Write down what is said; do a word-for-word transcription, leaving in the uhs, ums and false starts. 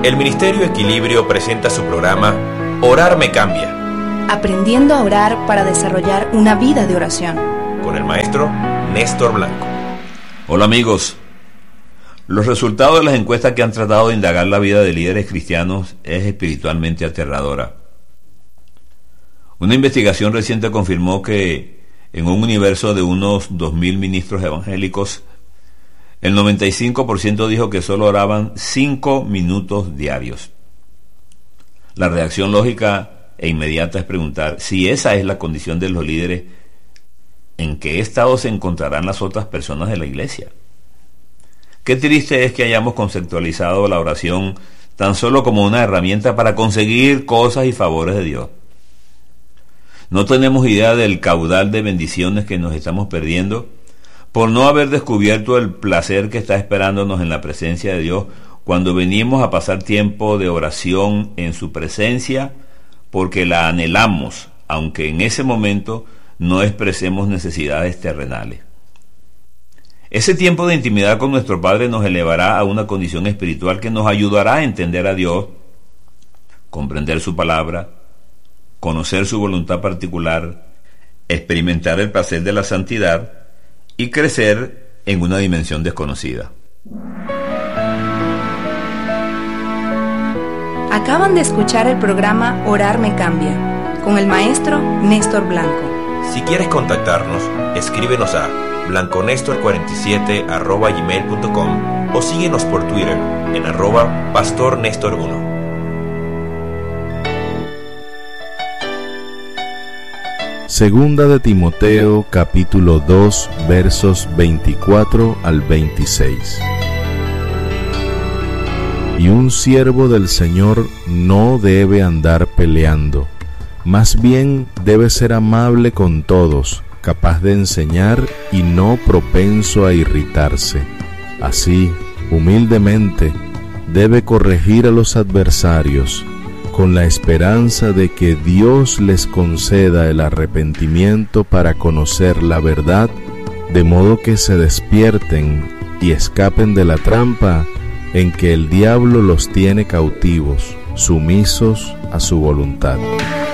El Ministerio Equilibrio presenta su programa Orar me cambia. Aprendiendo a orar para desarrollar una vida de oración. Con el maestro Néstor Blanco. Hola amigos. Los resultados de las encuestas que han tratado de indagar la vida de líderes cristianos es espiritualmente aterradora. Una investigación reciente confirmó que en un universo de unos dos mil ministros evangélicos, el noventa y cinco por ciento dijo que solo oraban cinco minutos diarios. La reacción lógica e inmediata es preguntar si esa es la condición de los líderes, ¿en qué estado se encontrarán las otras personas de la iglesia? Qué triste es que hayamos conceptualizado la oración tan solo como una herramienta para conseguir cosas y favores de Dios. No tenemos idea del caudal de bendiciones que nos estamos perdiendo por no haber descubierto el placer que está esperándonos en la presencia de Dios cuando venimos a pasar tiempo de oración en su presencia, porque la anhelamos, aunque en ese momento no expresemos necesidades terrenales. Ese tiempo de intimidad con nuestro Padre nos elevará a una condición espiritual que nos ayudará a entender a Dios, comprender su palabra, conocer su voluntad particular, experimentar el placer de la santidad y crecer en una dimensión desconocida. Acaban de escuchar el programa Orar me cambia, con el maestro Néstor Blanco. Si quieres contactarnos, escríbenos a blanconestor cuarenta y siete arroba gmail punto com o síguenos por Twitter en arroba pastornestor uno. Segunda de Timoteo, capítulo dos, versos veinticuatro al veintiséis. Y un siervo del Señor no debe andar peleando, más bien debe ser amable con todos, capaz de enseñar y no propenso a irritarse. Así, humildemente, debe corregir a los adversarios, con la esperanza de que Dios les conceda el arrepentimiento para conocer la verdad, de modo que se despierten y escapen de la trampa en que el diablo los tiene cautivos, sumisos a su voluntad.